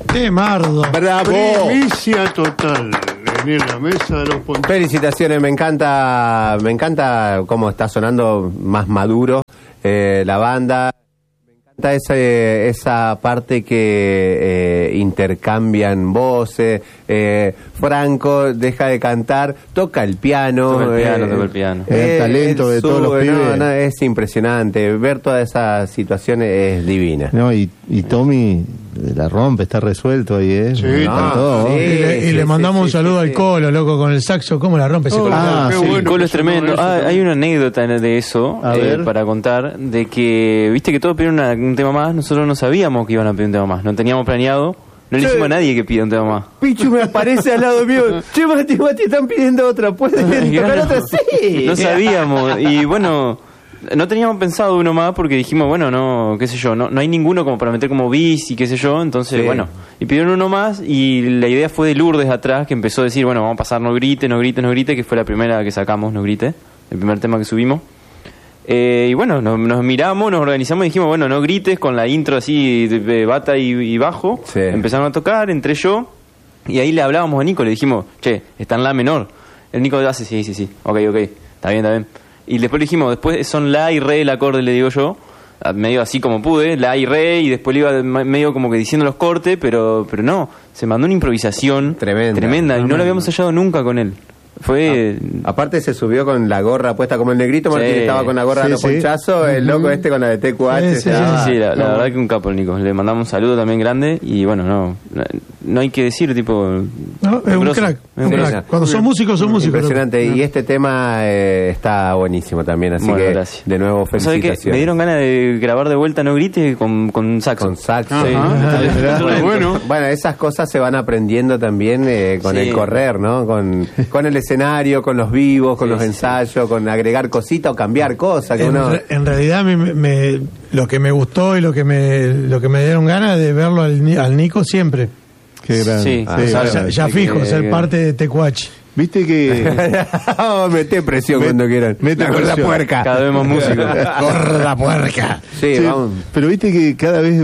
Mardo. ¡Bravo! Primicia total en la mesa de los ponchazos. Felicitaciones, me encanta cómo está sonando más maduro la banda. Me encanta esa parte que intercambian voces. Franco deja de cantar, toca el piano. Toca el piano. El talento de todos los pibes. No, es impresionante. Ver toda esa situación es divina. No, y Tommy la rompe, está resuelto ahí, ¿eh? Sí, Todo. Y le mandamos un saludo al Colo, loco, con el saxo. ¿Cómo la rompe ese Colo? qué sí. bueno El Colo que es tremendo. sonó eso. Hay una anécdota de eso A ver. para contar, de que, viste que todos pidieron un tema más, nosotros no sabíamos que iban a pedir un tema más, no teníamos planeado, no le dijimos a nadie que pida un tema más. Pichu me aparece al lado mío. Che, Mati, están pidiendo otra. ¿Pueden tocar Claro. otra? Sí. No sabíamos, y bueno, no teníamos pensado uno más porque dijimos, bueno, no, qué sé yo, no hay ninguno como para meter como bis y qué sé yo, entonces, Sí. bueno, y pidieron uno más y la idea fue de Lourdes atrás, que empezó a decir, bueno, vamos a pasar No Grite, que fue la primera que sacamos, No Grite, el primer tema que subimos. Y bueno, nos miramos, nos organizamos y dijimos, bueno, No Grites, con la intro así de bata y bajo. Sí. Empezaron a tocar, entré yo, y ahí le hablábamos a Nico, le dijimos, che, está en la menor. El Nico hace, sí, ok, está bien. Y después le dijimos, después son la y re el acorde, le digo yo, medio así como pude, la y re, y después le iba medio como que diciendo los cortes, pero no, se mandó una improvisación tremenda, y no lo habíamos hallado nunca con él. Fue... Aparte se subió con la gorra puesta como el negrito. Martín Sí. estaba con la gorra de los ponchazos. El loco con la de TQH. Sí, la verdad que un capo el Nico. Le mandamos un saludo también grande. Y bueno, no hay que decir, tipo... No, es un grosso. crack. Es un crack. crack. Cuando son músicos, son músicos. Impresionante. Y este tema está buenísimo también. Así Bueno, que, gracias. de nuevo, ¿Sabes qué? felicitaciones. Me dieron ganas de grabar de vuelta No Grite con saxo. Con saxo. Sí. Ajá. Bueno. Bueno, esas cosas se van aprendiendo también con Sí. el correr, ¿no? Con el escenario, con los vivos, con los ensayos, con agregar cositas o cambiar cosas. Que uno... En realidad, lo que me gustó y lo que me dieron ganas de verlo al Nico siempre. Qué grande. Sí. Ya fijo, ser parte de TQH. Viste que Mete presión cuando quieran. mete La gorda presión. puerca. Cada vez más músicos. ¡Gorda puerca! Sí, Sí, vamos. pero viste que cada vez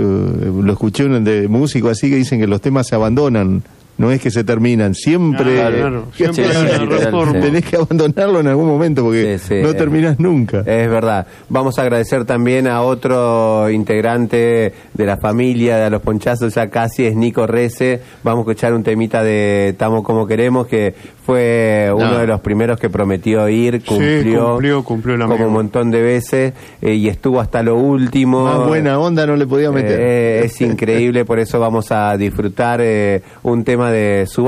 lo escuché de músico así que dicen que los temas se abandonan, no es que se terminan, siempre, Claro, siempre Sí, hay una literal, reforma. tenés que abandonarlo en algún momento porque Sí, no terminás nunca. Es verdad. Vamos a agradecer también a otro integrante de la familia de A los Ponchazos, ya casi, es Nico Rece. Vamos a escuchar un temita de Tamo Como Queremos, que fue uno de los primeros que prometió ir, cumplió el amigo. como un montón de veces y estuvo hasta lo último. Más buena onda no le podía meter. Es increíble, por eso vamos a disfrutar un tema de su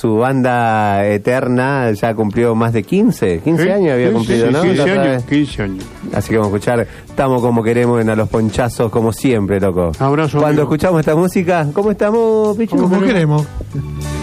banda eterna. Ya cumplió más de 15 años había cumplido, ¿no? 15 La otra años, vez. 15 años. Así que vamos a escuchar Estamos Como Queremos en A los Ponchazos, como siempre, loco. Abrazo, Cuando amigo. escuchamos esta música, ¿cómo estamos, Pichu? Como queremos.